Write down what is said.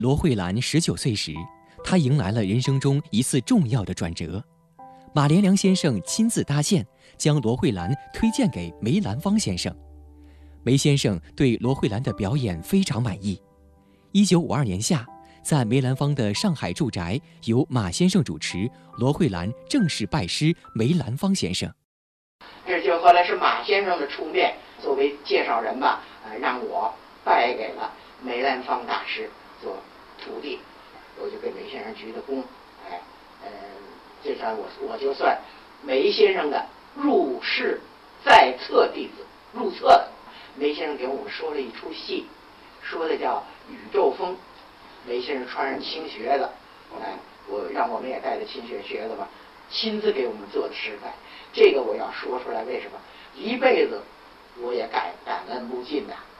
罗慧兰19岁时，她迎来了人生中一次重要的转折。马连良先生亲自搭线，将罗慧兰推荐给梅兰芳先生。梅先生对罗慧兰的表演非常满意。1952年夏，在梅兰芳的上海住宅，由马先生主持，罗慧兰正式拜师梅兰芳先生。 这就后来是马先生的出面，作为介绍人吧，让我拜给了梅兰芳大师做徒弟，我就给梅先生鞠的躬，这算我就算梅先生的入室在册弟子，入册的。梅先生给我们说了一出戏，说的叫《宇宙风》。梅先生穿上青靴子，让我们也带着青靴子吧，亲自给我们做的示范。这个我要说出来，为什么？一辈子我也感恩不尽呐。